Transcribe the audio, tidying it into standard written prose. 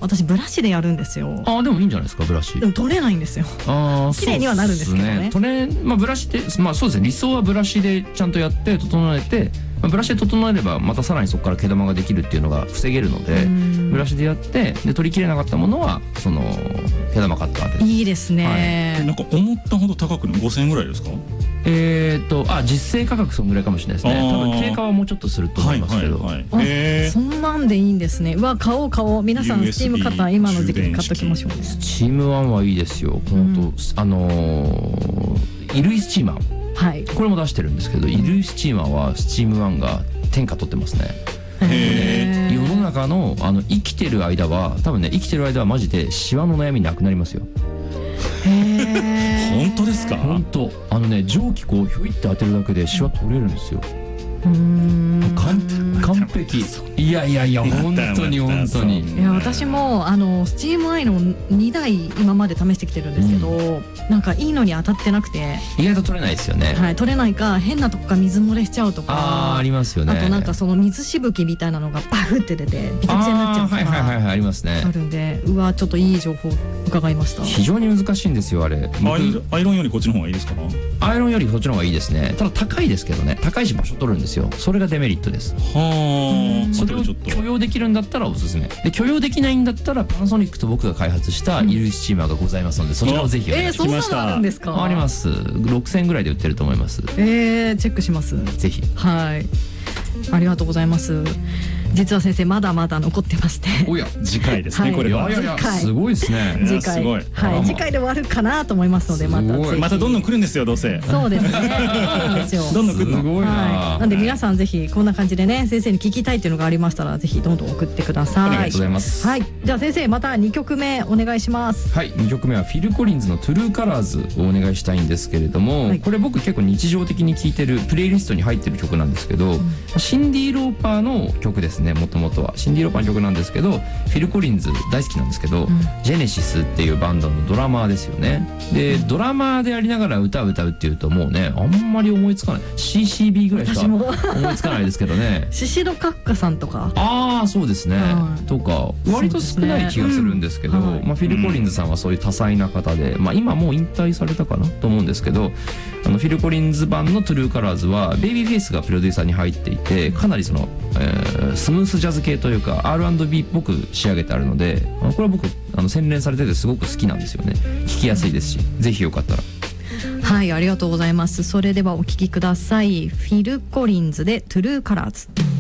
私ブラシでやるんですよ。 でもいいんじゃないですかブラシ。 でも取れないんですよ。綺麗にはなるんですけどね。 ブラシでそうですね、理想はブラシでちゃんとやって整えて、ブラシで整えればまたさらにそこから毛玉ができるっていうのが防げるので、ブラシでやってで取りきれなかったものはその毛玉カッターで。 いいですね。 なんか思ったほど高くない5000円ぐらいですか？ 実勢価格そんぐらいかもしれないですね。多分定価はもうちょっとすると思いますけど。 そんなんでいいんですね。うわ、買おう皆さんスチームカッター今の時期に買っときましょう。 スチーム1はいいですよ。本当衣類スチーマー、はい、これも出してるんですけど、衣類スチーマーはスチーム1が天下取ってますね。世の中の生きてる間は多分ね、生きてる間はマジでシワの悩みなくなりますよ。 本当ですか？ 本当。蒸気こうひょいって当てるだけでシワ取れるんですよ。完璧。いや本当に。いや、私もスチームアイロン2台今まで試してきてるんですけど、なんかいいのに当たってなくて、意外と取れないですよね。はい、取れないか変なとこから水漏れしちゃうとか、ありますよね。あとなんかその水しぶきみたいなのがバフって出てビチャビチャになっちゃうとかありますね。あるんで、うわ、ちょっといい情報伺いました。非常に難しいんですよあれ。 アイロンよりこっちの方がいいですか？ アイロンよりこっちの方がいいですね。ただ高いですけどね。高いし場所取るんですよ。それがデメリットです。それを許容できるんだったらおすすめで、許容できないんだったらパナソニックと僕が開発した衣類スチーマーがございますので、そちらをぜひお願いします。そんなのあるんですか？あります。6000円ぐらいで売ってると思います。チェックします。ぜひ。はい、ありがとうございます。実は先生まだまだ残ってまして、おや次回ですね、これは。すごいですね。次回、はい、次回で終わるかなと思いますので、 またどんどん来るんですよ、どうせ。そうですね、そうなんですよ。どんどん来るの。すごいな。 なんで皆さんぜひこんな感じでね、先生に聞きたいっていうのがありましたら、ぜひどんどん送ってください。ありがとうございます。はい、じゃあ先生また2曲目お願いします。はい、2曲目はフィル・コリンズのトゥルーカラーズをお願いしたいんですけれども、これ僕結構日常的に聴いてるプレイリストに入ってる曲なんですけど、シンディ・ローパーの曲ですね。もともとはシンディ・ローパーの曲なんですけど、フィル・コリンズ大好きなんですけど、ジェネシスっていうバンドのドラマーですよね。でドラマーでありながら歌うっていうと、もうねあんまり思いつかない。 CCB ぐらいしか思いつかないですけどね。シシド・カッカさんとか、そうですね、とか割と少ない気がするんですけど、フィル・コリンズさんはそういう多彩な方で、今もう引退されたかなと思うんですけど、フィル・コリンズ版のトゥルーカラーズはベイビーフェイスがプロデューサーに入っていて、かなりその、スムースジャズ系というか R&B っぽく仕上げてあるので、これは僕洗練されててすごく好きなんですよね。聴きやすいですし、ぜひよかったら。はい、ありがとうございます。それではお聴きください。フィル・コリンズでトゥルーカラーズ。